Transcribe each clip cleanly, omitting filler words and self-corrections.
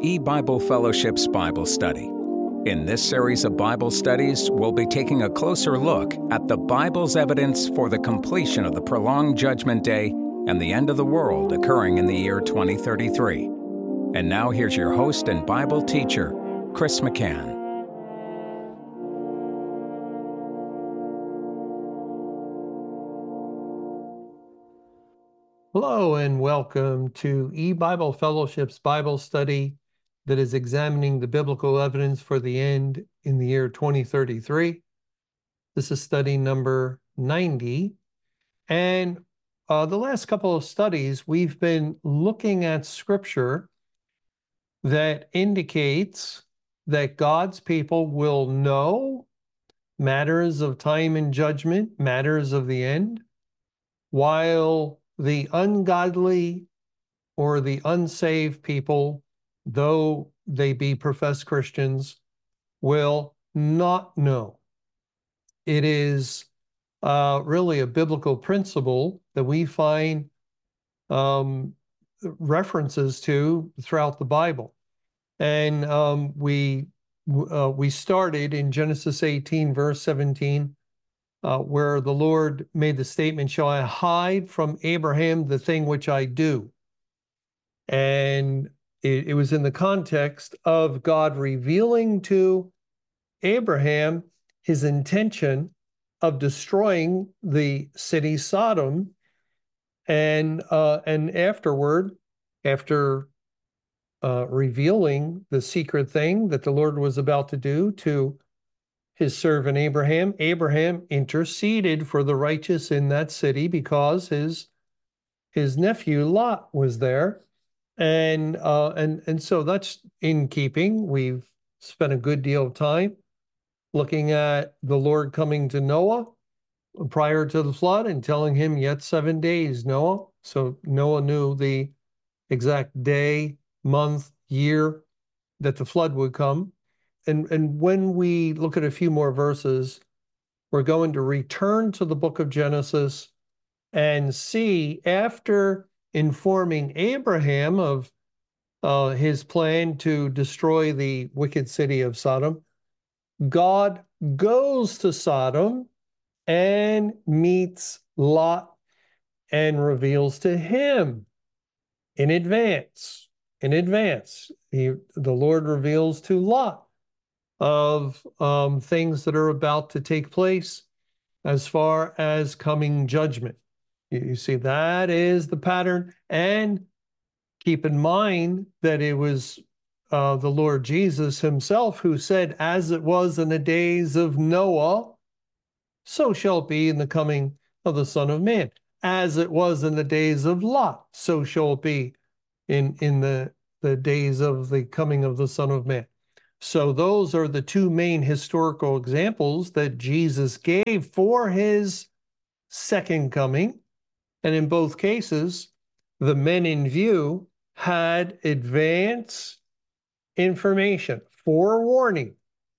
E-Bible Fellowship's Bible Study. In this series of Bible studies, we'll be taking a closer look at the Bible's evidence for the completion of the prolonged Judgment Day and the end of the world occurring in the year 2033. And now here's your host and Bible teacher, Chris McCann. Hello and welcome to E-Bible Fellowship's Bible study that is examining the biblical evidence for the end in the year 2033. This is study number 90. And the last couple of studies, we've been looking at scripture that indicates that God's people will know matters of time and judgment, matters of the end, while the ungodly or the unsaved people, though they be professed Christians, will not know. It is really a biblical principle that we find references to throughout the Bible. And we started in Genesis 18, verse 17, where the Lord made the statement, "Shall I hide from Abraham the thing which I do?" And it was in the context of God revealing to Abraham his intention of destroying the city Sodom, and afterward, after revealing the secret thing that the Lord was about to do to his servant Abraham, Abraham interceded for the righteous in that city because his nephew Lot was there. And so that's in keeping. We've spent a good deal of time looking at the Lord coming to Noah prior to the flood and telling him, "Yet 7 days, Noah." So Noah knew the exact day, month, year that the flood would come. And when we look at a few more verses, we're going to return to the book of Genesis and see, after informing Abraham of his plan to destroy the wicked city of Sodom, God goes to Sodom and meets Lot and reveals to him in advance. The Lord reveals to Lot of things that are about to take place as far as coming judgment. You see, that is the pattern. And keep in mind that it was the Lord Jesus himself who said, "As it was in the days of Noah, so shall it be in the coming of the Son of Man. As it was in the days of Lot, so shall it be in the days of the coming of the Son of Man." So those are the two main historical examples that Jesus gave for his second coming. And in both cases, the men in view had advance information, forewarning.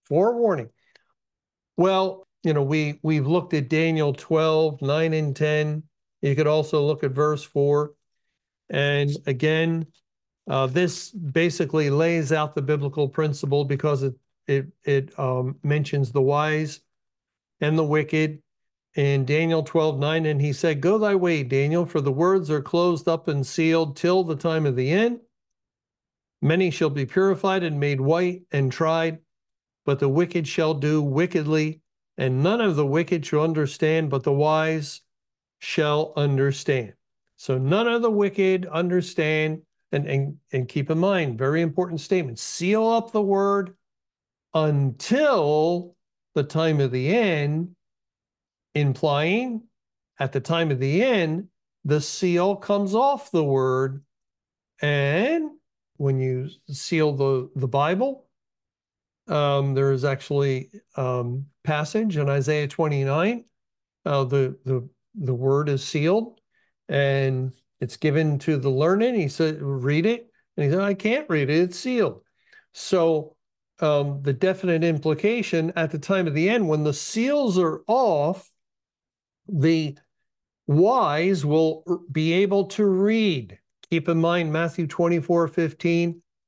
Well, we've looked at Daniel 12, 9 and 10. You could also look at verse 4. And again, this basically lays out the biblical principle because it mentions the wise and the wicked. In Daniel 12:9, and he said, "Go thy way, Daniel, for the words are closed up and sealed till the time of the end. Many shall be purified and made white and tried, but the wicked shall do wickedly, and none of the wicked shall understand, but the wise shall understand." So none of the wicked understand, and keep in mind, very important statement, seal up the word until the time of the end, implying at the time of the end, the seal comes off the word. And when you seal the Bible, there is actually passage in Isaiah 29. The word is sealed and it's given to the learned. He said, "Read it." And he said, "I can't read it. It's sealed." So the definite implication at the time of the end, when the seals are off, the wise will be able to read. Keep in mind Matthew 24:15.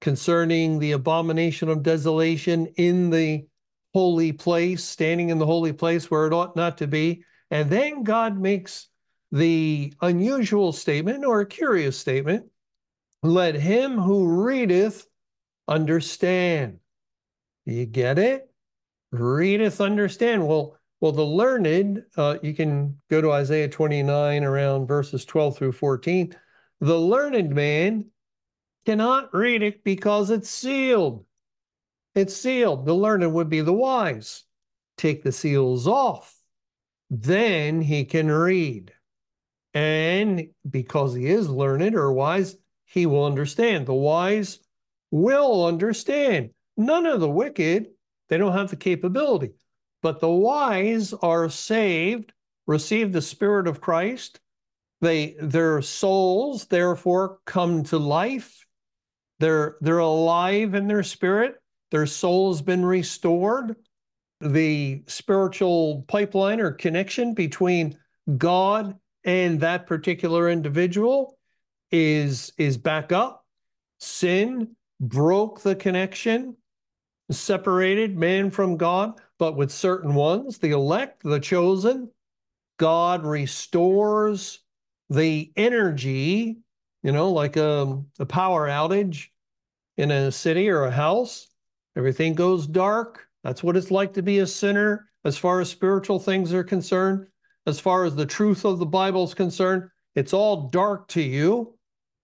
concerning the abomination of desolation in the holy place, standing in the holy place where it ought not to be. And then God makes the unusual statement or a curious statement, let him who readeth understand. Do you get it? Readeth understand. Well, the learned, you can go to Isaiah 29 around verses 12 through 14. The learned man cannot read it because it's sealed. It's sealed. The learned would be the wise. Take the seals off. Then he can read. And because he is learned or wise, he will understand. The wise will understand. None of the wicked, they don't have the capability. But the wise are saved, receive the Spirit of Christ. Their souls, therefore, come to life. They're alive in their spirit. Their soul's been restored. The spiritual pipeline or connection between God and that particular individual is back up. Sin broke the connection, separated man from God, but with certain ones, the elect, the chosen, God restores the energy, like a power outage in a city or a house. Everything goes dark. That's what it's like to be a sinner as far as spiritual things are concerned. As far as the truth of the Bible is concerned, it's all dark to you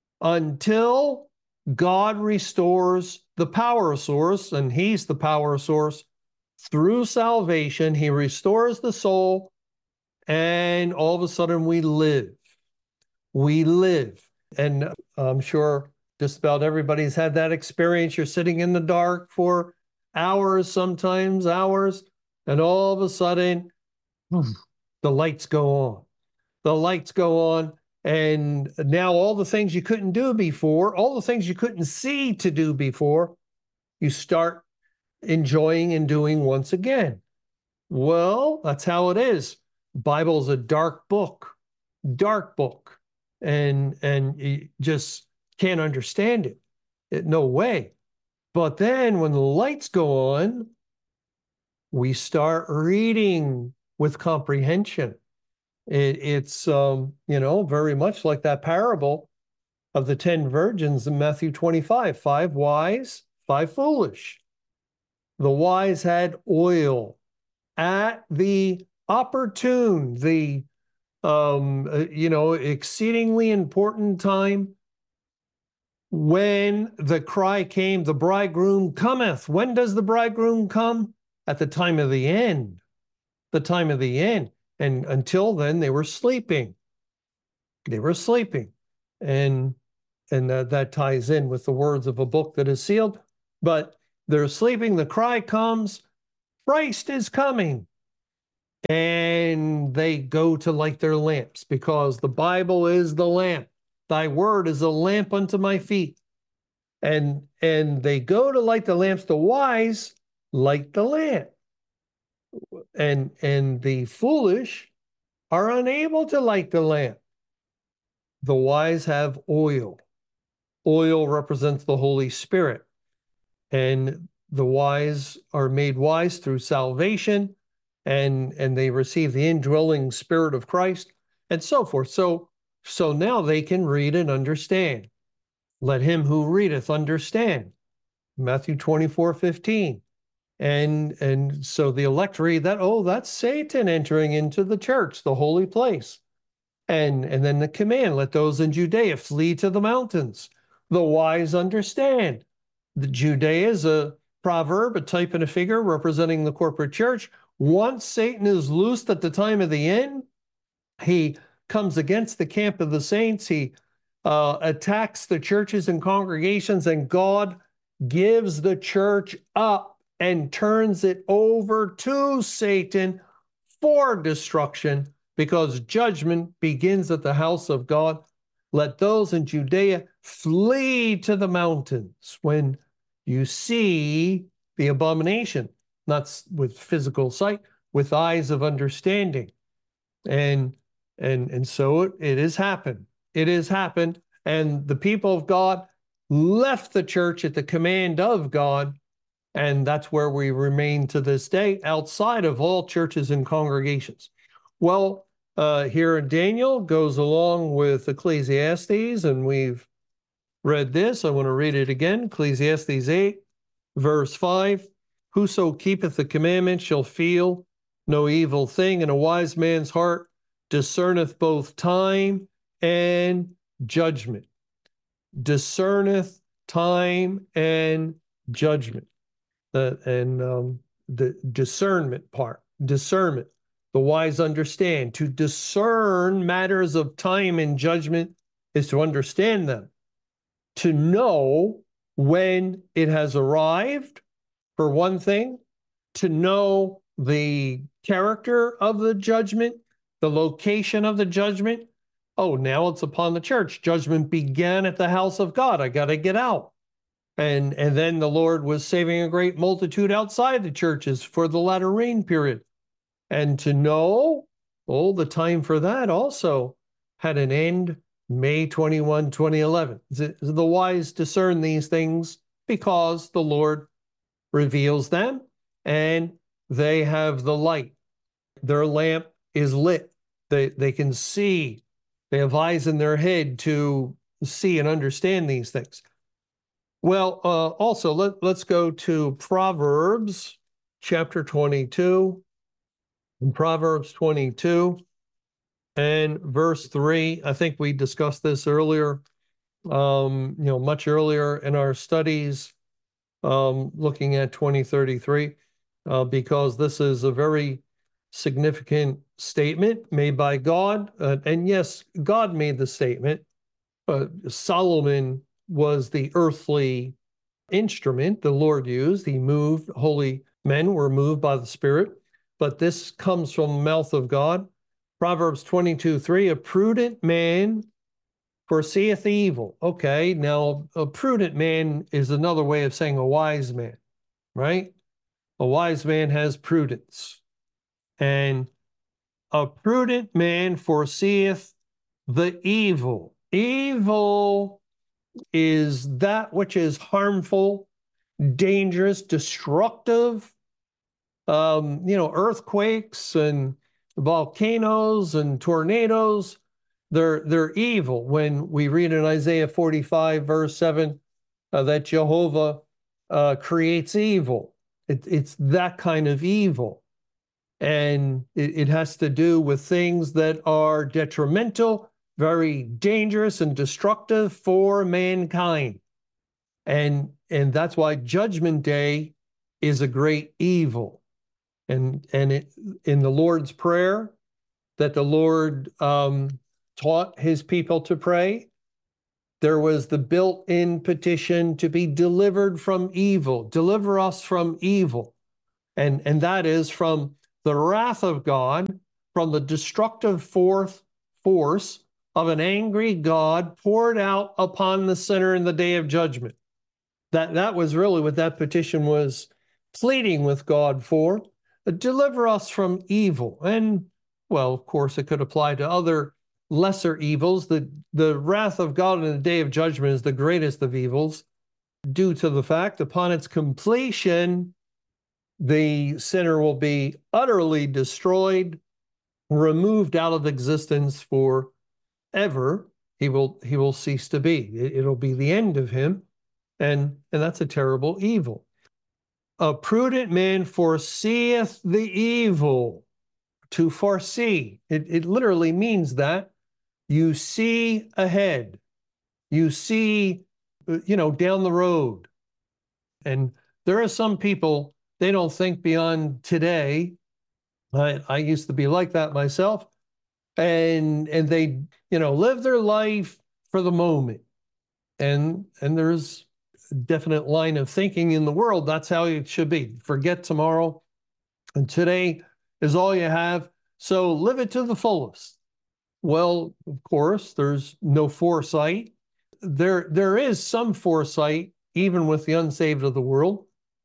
until God restores the power source, and he's the power source. Through salvation, he restores the soul, and all of a sudden we live. We live. And I'm sure just about everybody's had that experience. You're sitting in the dark for hours, sometimes hours, and all of a sudden, the lights go on. The lights go on, and now all the things you couldn't do before, all the things you couldn't see to do before, you start enjoying and doing once again. Well, that's how it is. Bible's a dark book, and you just can't understand it. No way. But then when the lights go on, we start reading with comprehension. It's very much like that parable of the 10 virgins in Matthew 25, 5 wise, 5 foolish. The wise had oil at the opportune, the exceedingly important time when the cry came, the bridegroom cometh. When does the bridegroom come? At the time of the end. The time of the end. And until then, they were sleeping. They were sleeping. And that ties in with the words of a book that is sealed. But they're sleeping. The cry comes, Christ is coming. And they go to light their lamps because the Bible is the lamp. Thy word is a lamp unto my feet. And they go to light the lamps. The wise light the lamp. And the foolish are unable to light the lamp. The wise have oil. Oil represents the Holy Spirit. And the wise are made wise through salvation, and they receive the indwelling Spirit of Christ, and so forth. So now they can read and understand. Let him who readeth understand. Matthew 24:15. And so the elect read that, that's Satan entering into the church, the holy place. And then the command, let those in Judea flee to the mountains. The wise understand. The Judea is a proverb, a type and a figure representing the corporate church. Once Satan is loosed at the time of the end, he comes against the camp of the saints. He attacks the churches and congregations, and God gives the church up and turns it over to Satan for destruction, because judgment begins at the house of God. Let those in Judea flee to the mountains. When you see the abomination, not with physical sight, with eyes of understanding. And so it has happened. It has happened. And the people of God left the church at the command of God, and that's where we remain to this day, outside of all churches and congregations. Well, here Daniel goes along with Ecclesiastes, and we've read this. I want to read it again. Ecclesiastes 8, verse 5. Whoso keepeth the commandment shall feel no evil thing, and a wise man's heart discerneth both time and judgment. Discerneth time and judgment. The discernment part, discernment. The wise understand. To discern matters of time and judgment is to understand them. To know when it has arrived, for one thing, to know the character of the judgment, the location of the judgment. Oh, now it's upon the church. Judgment began at the house of God. I got to get out. And then the Lord was saving a great multitude outside the churches for the latter rain period. And to know, the time for that also had an end, May 21, 2011. The wise discern these things because the Lord reveals them, and they have the light. Their lamp is lit. They can see. They have eyes in their head to see and understand these things. Well, also, let's go to Proverbs chapter 22. In Proverbs 22 and verse 3, I think we discussed this earlier, much earlier in our studies, looking at 2033, because this is a very significant statement made by God. And yes, God made the statement. Solomon was the earthly instrument the Lord used. He moved, holy men were moved by the Spirit. But this comes from the mouth of God. Proverbs 22:3, a prudent man foreseeth evil. Okay, now a prudent man is another way of saying a wise man, right? A wise man has prudence. And a prudent man foreseeth the evil. Evil is that which is harmful, dangerous, destructive. Earthquakes and volcanoes and tornadoes, they're evil. When we read in Isaiah 45, verse 7, that Jehovah creates evil. It's that kind of evil. And it has to do with things that are detrimental, very dangerous and destructive for mankind. And that's why Judgment Day is a great evil. And in the Lord's Prayer that the Lord taught his people to pray, there was the built-in petition to be delivered from evil. Deliver us from evil. And that is from the wrath of God, from the destructive force of an angry God poured out upon the sinner in the day of judgment. That was really what that petition was pleading with God for. Deliver us from evil. And, well, of course, it could apply to other lesser evils. The wrath of God in the day of judgment is the greatest of evils, due to the fact upon its completion, the sinner will be utterly destroyed, removed out of existence forever. He will cease to be. It'll be the end of him, and that's a terrible evil. A prudent man foreseeth the evil. To foresee, it literally means that you see ahead. You see, down the road. And there are some people, they don't think beyond today. I used to be like that myself. And they, live their life for the moment. And there's definite line of thinking in the world. That's how it should be. Forget tomorrow. And today is all you have. So live it to the fullest. Well, of course, there's no foresight. There is some foresight, even with the unsaved of the world,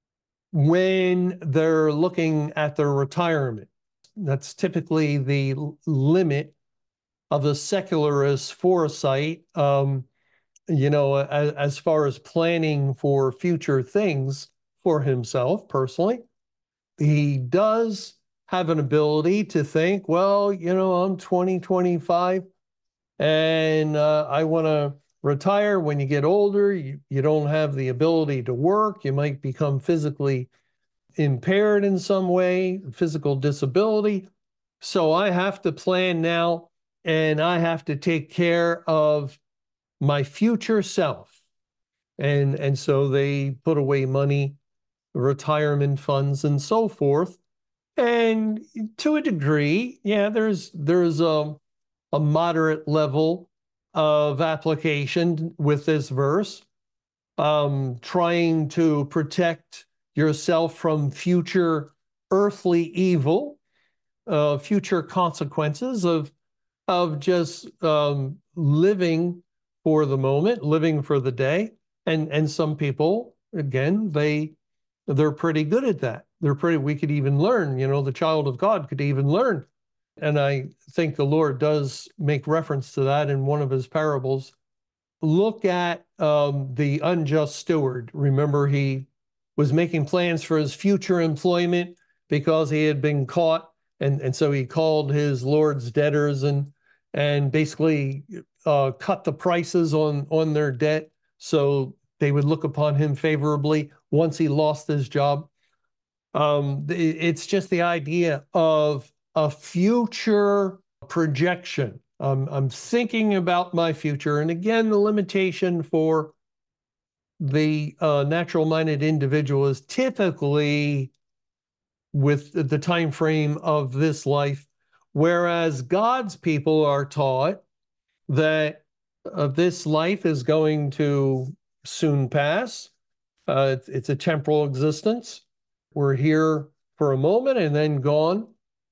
when they're looking at their retirement. That's typically the limit of the secularist foresight. as far as planning for future things for himself personally. He does have an ability to think, well, I'm 20, 25, and I want to retire. When you get older, you don't have the ability to work. You might become physically impaired in some way, physical disability. So I have to plan now, and I have to take care of my future self. And so they put away money, retirement funds, and so forth. And to a degree, yeah, there's a moderate level of application with this verse, trying to protect yourself from future earthly evil, future consequences of just living for the moment, living for the day. And some people, again, they're pretty good at that. We could even learn, the child of God could even learn. And I think the Lord does make reference to that in one of his parables. Look at the unjust steward. Remember, he was making plans for his future employment because he had been caught. And so he called his Lord's debtors and basically cut the prices on their debt so they would look upon him favorably once he lost his job. It's just the idea of a future projection. I'm thinking about my future. And again, the limitation for the natural-minded individual is typically with the time frame of this life, whereas God's people are taught that this life is going to soon pass. It's a temporal existence. We're here for a moment and then gone.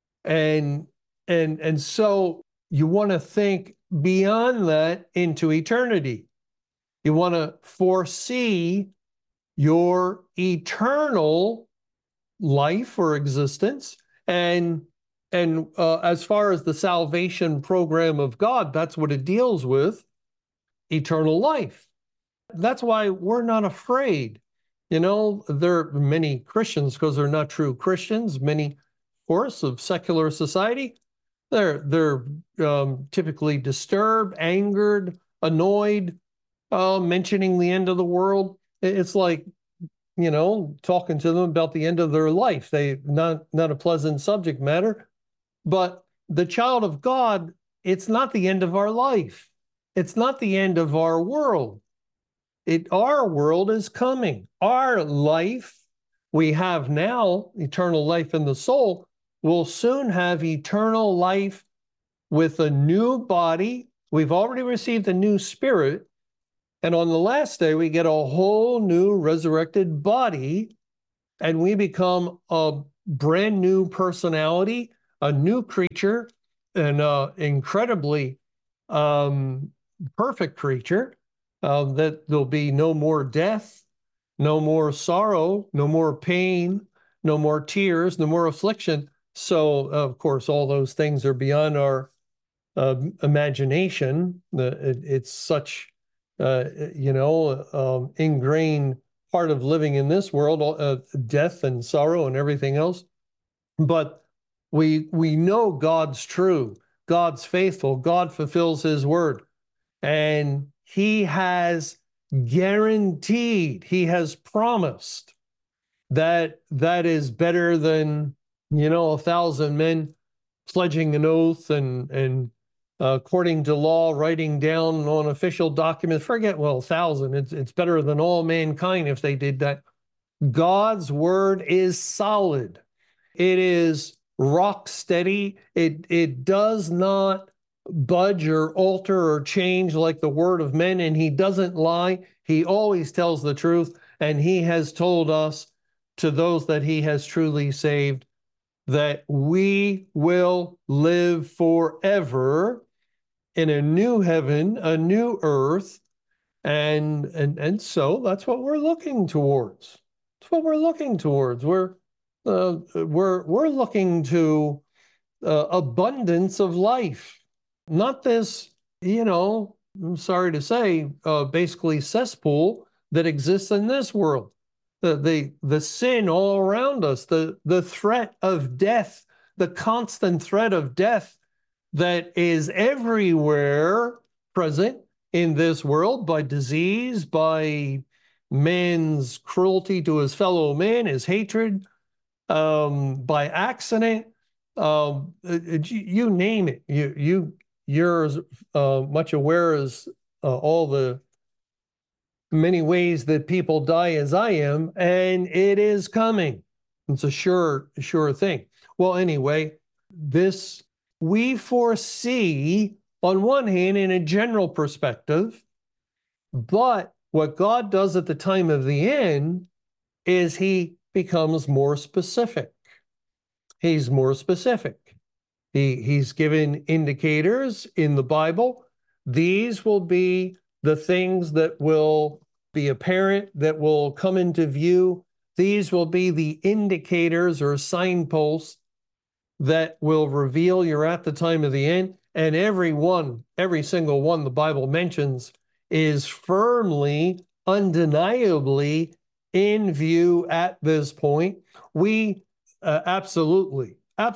And so you want to think beyond that into eternity. You want to foresee your eternal life or existence. And as far as the salvation program of God, that's what it deals with, eternal life. That's why we're not afraid. There are many Christians, because they're not true Christians, many, of course, of secular society, they're typically disturbed, angered, annoyed, mentioning the end of the world. It's like, talking to them about the end of their life. Not a pleasant subject matter. But the child of God, it's not the end of our life. It's not the end of our world. Our world is coming. Our life we have now, eternal life in the soul, will soon have eternal life with a new body. We've already received a new spirit. And on the last day, we get a whole new resurrected body, and we become a brand new personality, a new creature, an incredibly perfect creature. That there'll be no more death, no more sorrow, no more pain, no more tears, no more affliction. So, of course, all those things are beyond our imagination. It's such, ingrained part of living in this world, death and sorrow and everything else. But we know God's true, God's faithful, God fulfills his word. And he has guaranteed, he has promised that is better than, 1,000 men pledging an oath and according to law, writing down on official documents. Forget, 1,000. It's better than all mankind if they did that. God's word is solid. It is rock steady. It does not budge or alter or change like the word of men, and he doesn't lie. He always tells the truth, and he has told us, to those that he has truly saved, that we will live forever in a new heaven, a new earth, and so that's what we're looking towards. That's what we're looking towards. We're looking to abundance of life, not this, I'm sorry to say, basically cesspool that exists in this world. The sin all around us, the threat of death, the constant threat of death that is everywhere present in this world by disease, by man's cruelty to his fellow man, his hatred, by accident, you name it. You're as much aware as all the many ways that people die as I am, and it is coming. It's a sure thing. Well, anyway, this we foresee on one hand in a general perspective, but what God does at the time of the end is he becomes more specific. He's more specific. He's given indicators in the Bible. These will be the things that will be apparent, that will come into view. These will be the indicators or signposts that will reveal you're at the time of the end. And every single one the Bible mentions is firmly, undeniably in view at this point. We absolutely,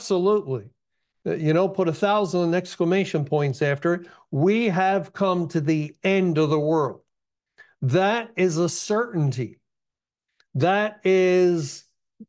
put 1,000 exclamation points after it. We have come to the end of the world. That is a certainty. That is,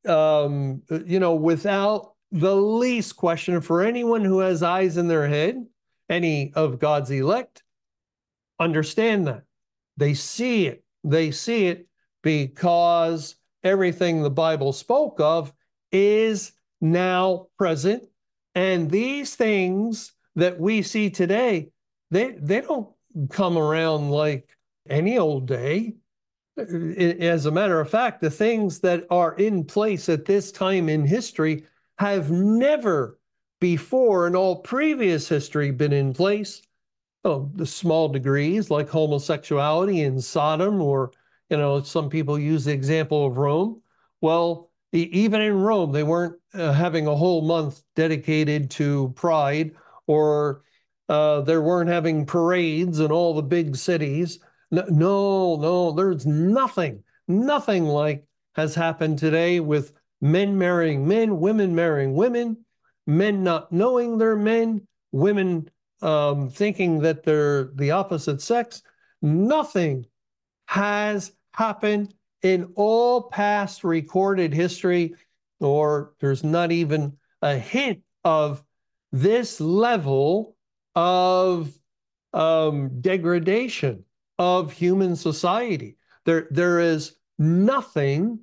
without the least question for anyone who has eyes in their head, any of God's elect, understand that. They see it. They see it because everything the Bible spoke of is now present. And these things that we see today, they don't come around like any old day. As a matter of fact, the things that are in place at this time in history have never before in all previous history been in place. The small degrees like homosexuality in Sodom, or, some people use the example of Rome. Well, even in Rome, they weren't having a whole month dedicated to pride, or they weren't having parades in all the big cities. No, there's nothing like has happened today with men marrying men, women marrying women, men not knowing they're men, women thinking that they're the opposite sex. Nothing has happened in all past recorded history, or there's not even a hint of this level of degradation of human society. There is nothing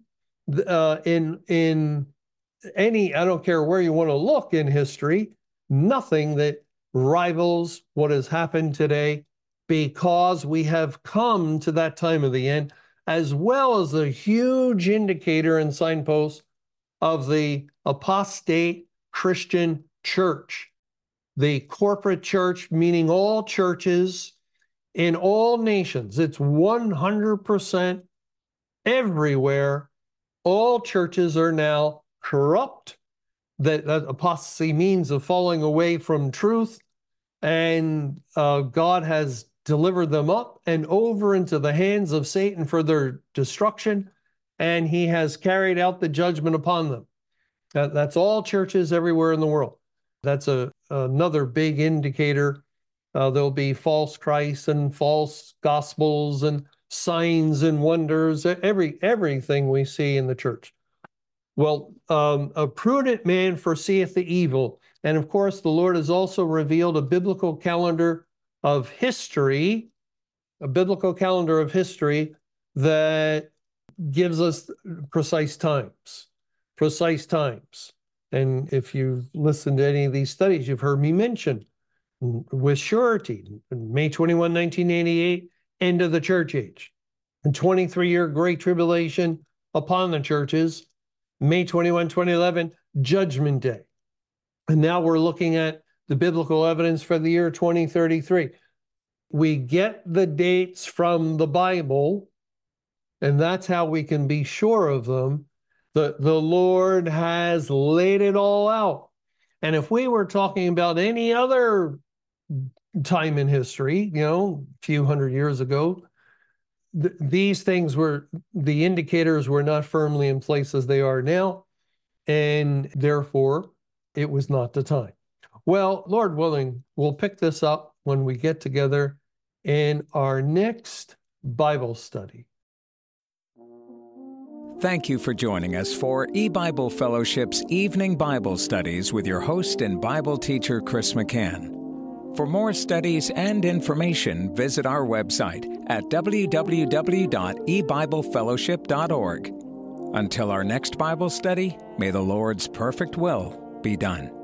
in any, I don't care where you want to look in history, nothing that rivals what has happened today, because we have come to that time of the end, as well as a huge indicator and signpost of the apostate Christian church, the corporate church, meaning all churches in all nations. It's 100% everywhere. All churches are now corrupt. That apostasy means of falling away from truth, and God has delivered them up and over into the hands of Satan for their destruction, and he has carried out the judgment upon them. That's all churches everywhere in the world. That's another big indicator. There'll be false Christs and false gospels and signs and wonders, everything we see in the church. Well, a prudent man foreseeth the evil. And of course, the Lord has also revealed a biblical calendar of history, that gives us precise times. And if you've listened to any of these studies, you've heard me mention with surety, May 21, 1988, end of the church age. And 23-year Great Tribulation upon the churches, May 21, 2011, Judgment Day. And now we're looking at the biblical evidence for the year 2033. We get the dates from the Bible, and that's how we can be sure of them. The Lord has laid it all out. And if we were talking about any other time in history, a few hundred years ago, these things the indicators were not firmly in place as they are now, and therefore it was not the time. Well, Lord willing, we'll pick this up when we get together in our next Bible study. Thank you for joining us for E-Bible Fellowship's Evening Bible Studies with your host and Bible teacher, Chris McCann. For more studies and information, visit our website at www.ebiblefellowship.org. Until our next Bible study, may the Lord's perfect will be done.